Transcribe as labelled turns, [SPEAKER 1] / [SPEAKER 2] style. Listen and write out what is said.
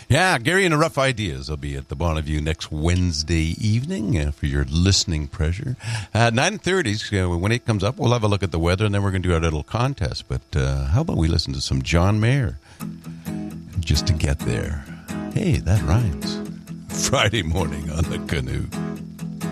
[SPEAKER 1] Yeah, Gary and the Rough Ideas will be at the Bonneview next Wednesday evening for your listening pleasure. 9:30, when it comes up, we'll have a look at the weather, and then we're going to do our little contest. But how about we listen to some John Mayer just to get there? Hey, that rhymes. Friday morning on the Canoe.